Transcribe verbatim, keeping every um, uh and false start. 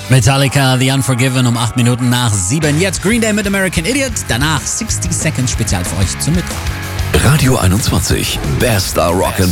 Metallica, The Unforgiven um acht Minuten nach sieben. Jetzt Green Day mit American Idiot. Danach sixty Seconds Spezial für euch zum Mittag. Radio einundzwanzig. Best Star Rock and